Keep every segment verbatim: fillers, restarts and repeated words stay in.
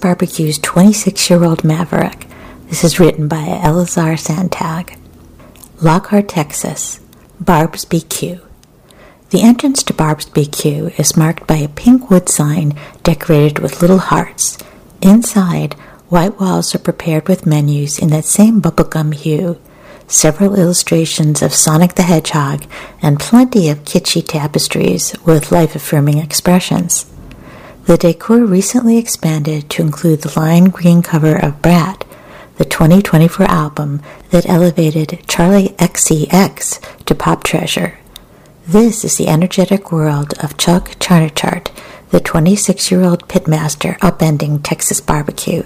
Barbecue's twenty-six-year-old maverick. This is written by Elazar Santag. Lockhart, Texas. Barb's B Q. The entrance to Barb's B Q is marked by a pink wood sign decorated with little hearts. Inside, white walls are prepared with menus in that same bubblegum hue, several illustrations of Sonic the Hedgehog, and plenty of kitschy tapestries with life-affirming expressions. The decor recently expanded to include the lime green cover of Brat, the twenty twenty-four album that elevated Charlie X C X to pop treasure. This is the energetic world of Chuck Charnachart, the twenty-six-year-old pitmaster upending Texas barbecue.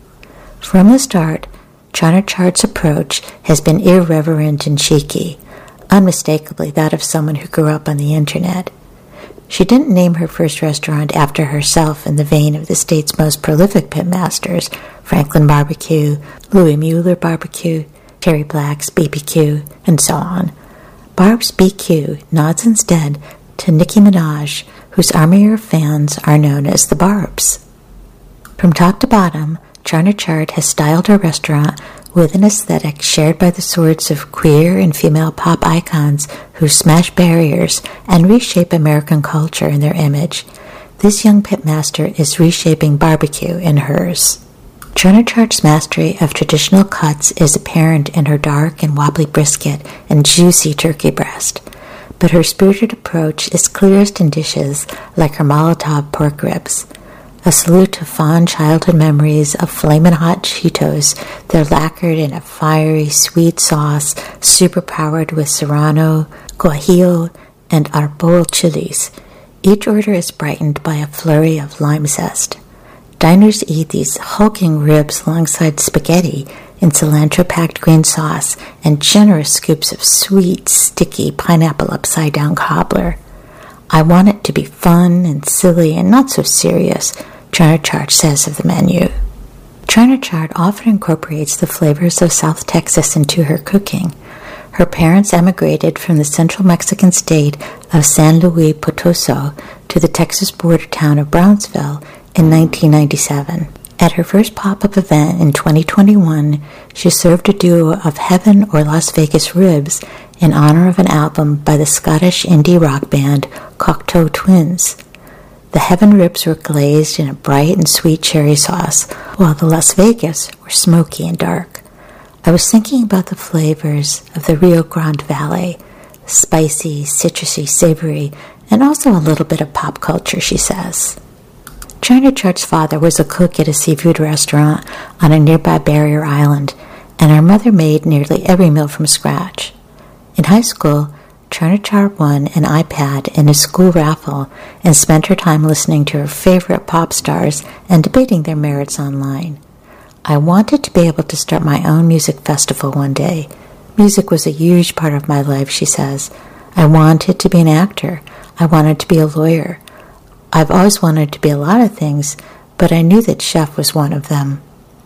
From the start, Charnachart's approach has been irreverent and cheeky, unmistakably that of someone who grew up on the internet. She didn't name her first restaurant after herself in the vein of the state's most prolific pitmasters, Franklin Barbecue, Louis Mueller Barbecue, Terry Black's B B Q, and so on. Barb's B Q nods instead to Nicki Minaj, whose army of fans are known as the Barbs. From top to bottom, Charnachart has styled her restaurant with an aesthetic shared by the sorts of queer and female pop icons who smash barriers and reshape American culture in their image. This young pitmaster is reshaping barbecue in hers. Charnachart's mastery of traditional cuts is apparent in her dark and wobbly brisket and juicy turkey breast, but her spirited approach is clearest in dishes like her Molotov pork ribs. A salute to fond childhood memories of flamin' hot Cheetos. They're lacquered in a fiery, sweet sauce, superpowered with Serrano, Guajillo, and Arbol chilies. Each order is brightened by a flurry of lime zest. Diners eat these hulking ribs alongside spaghetti in cilantro-packed green sauce and generous scoops of sweet, sticky pineapple upside-down cobbler. I want it to be fun and silly and not so serious, Charnachart says of the menu. Charnachart often incorporates the flavors of South Texas into her cooking. Her parents emigrated from the central Mexican state of San Luis Potosi to the Texas border town of Brownsville in nineteen ninety-seven. At her first pop-up event in twenty twenty-one, she served a duo of Heaven or Las Vegas ribs in honor of an album by the Scottish indie rock band Cocteau Twins. The Heaven ribs were glazed in a bright and sweet cherry sauce, while the Las Vegas were smoky and dark. I was thinking about the flavors of the Rio Grande Valley, spicy, citrusy, savory, and also a little bit of pop culture, she says. Charnachart's father was a cook at a seafood restaurant on a nearby barrier island, and her mother made nearly every meal from scratch. In high school, Charnachart won an iPad in a school raffle and spent her time listening to her favorite pop stars and debating their merits online. I wanted to be able to start my own music festival one day. Music was a huge part of my life, she says. I wanted to be an actor. I wanted to be a lawyer. I've always wanted to be a lot of things, but I knew that chef was one of them.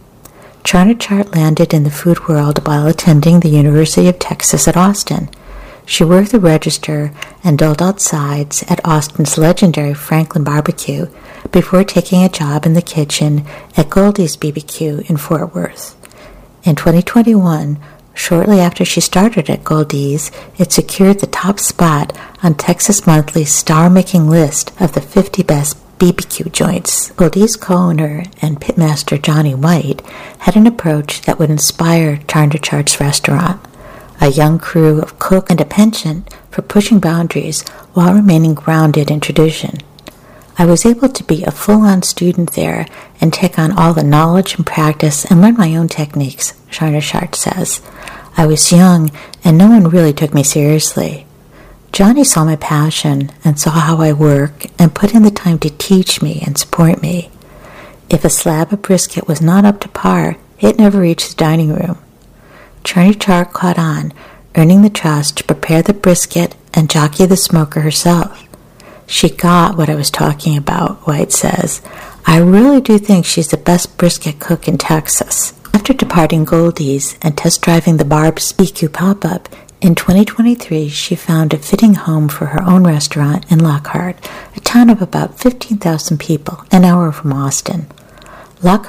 Charnachart landed in the food world while attending the University of Texas at Austin. She worked the register and doled out sides at Austin's legendary Franklin Barbecue before taking a job in the kitchen at Goldie's B B Q in Fort Worth. In twenty twenty-one, shortly after she started at Goldie's, it secured the top spot on Texas Monthly's star-making list of the fifty best B B Q joints. Goldie's co-owner and pitmaster Johnny White had an approach that would inspire Charnachart's restaurant. A young crew of cook and a penchant for pushing boundaries while remaining grounded in tradition. I was able to be a full-on student there and take on all the knowledge and practice and learn my own techniques, Charnachart says. I was young and no one really took me seriously. Johnny saw my passion and saw how I work and put in the time to teach me and support me. If a slab of brisket was not up to par, it never reached the dining room. Charnachart caught on, earning the trust to prepare the brisket and jockey the smoker herself. She got what I was talking about, White says. I really do think she's the best brisket cook in Texas. After departing Goldie's and test driving the Barb's B Q pop-up, in twenty twenty-three she found a fitting home for her own restaurant in Lockhart, a town of about fifteen thousand people, an hour from Austin. Lockhart